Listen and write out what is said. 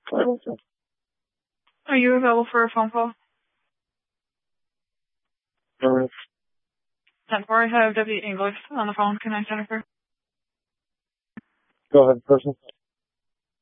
Are you available for a phone call? Alright. Before I have Debbie English on the phone, can I send her? Go ahead, person.